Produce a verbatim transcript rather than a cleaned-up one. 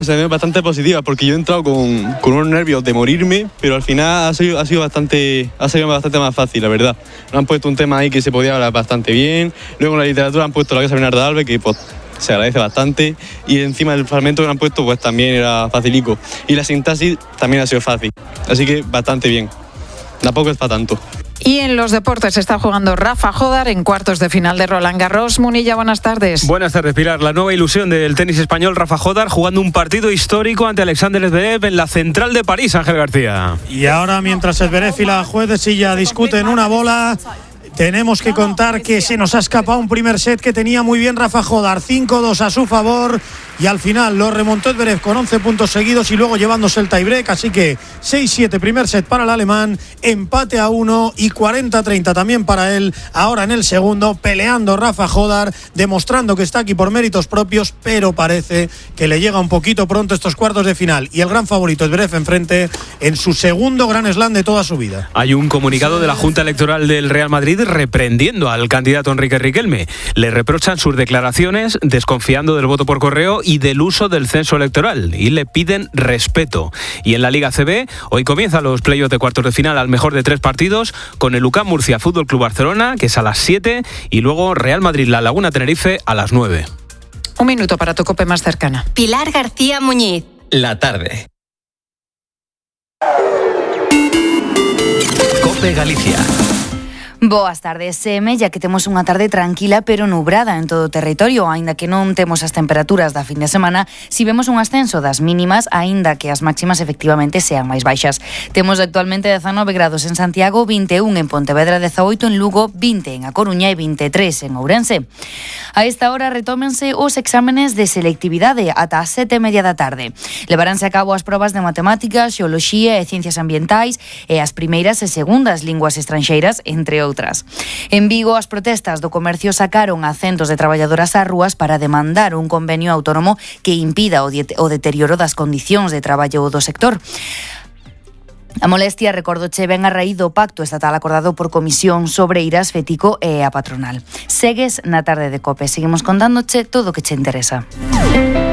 sensaciones bastante positivas porque yo he entrado con, con unos nervios de morirme, pero al final ha sido, ha sido bastante ha sido bastante más fácil, la verdad. Nos han puesto un tema ahí que se podía hablar bastante bien, luego en la literatura han puesto la Casa Bernarda Alves, que pues, se agradece bastante, y encima el fragmento que han puesto pues también era facilico, y la sintaxis también ha sido fácil, así que bastante bien, tampoco es para tanto. Y en los deportes está jugando Rafa Jódar en cuartos de final de Roland Garros. Munilla, buenas tardes. Buenas tardes, Pilar. La nueva ilusión del tenis español, Rafa Jódar, jugando un partido histórico ante Alexander Zverev en la Central de París, Ángel García. Y ahora, mientras Zverev y la juez de silla discuten una bola, tenemos que contar que se nos ha escapado un primer set que tenía muy bien Rafa Jódar, cinco dos a su favor, y al final lo remontó Zverev con once puntos seguidos y luego llevándose el tiebreak, así que seis siete primer set para el alemán, empate a uno y cuarenta treinta también para él, ahora en el segundo, peleando Rafa Jódar, demostrando que está aquí por méritos propios, pero parece que le llega un poquito pronto estos cuartos de final, y el gran favorito Zverev enfrente en su segundo gran slam de toda su vida. Hay un comunicado de la Junta Electoral del Real Madrid reprendiendo al candidato Enrique Riquelme. Le reprochan sus declaraciones, desconfiando del voto por correo y del uso del censo electoral, y le piden respeto. Y en la Liga C B, hoy comienzan los playoffs de cuartos de final al mejor de tres partidos, con el U C A M Murcia Fútbol Club Barcelona, que es a las siete, y luego Real Madrid La Laguna Tenerife a las nueve. Un minuto para tu COPE más cercana. Pilar García Muñiz. La tarde. COPE Galicia. Boas tardes, Mella, que temos unha tarde tranquila pero nubrada en todo o territorio, aínda que non temos as temperaturas da fin de semana, si vemos un ascenso das mínimas, aínda que as máximas efectivamente sean máis baixas. Temos actualmente dezanove grados en Santiago, vinte e un en Pontevedra, dezaoito en Lugo, vinte en A Coruña e vinte e tres en Ourense. A esta hora retómense os exámenes de selectividade ata as sete e media da tarde. Levaránse a cabo as probas de matemáticas, xeoloxía e ciencias ambientais e as primeiras e segundas linguas estranxeiras, entre outras. En Vigo, as protestas do comercio sacaron a centos de traballadoras ás rúas para demandar un convenio autónomo que impida o, de- o deterioro das condicións de traballo do sector. A molestia, recordoche, ven a raíz do pacto estatal acordado por Comisións Obreiras, Fetico e a patronal. Segues na tarde de COPE. Seguimos contándoche todo o que che interesa.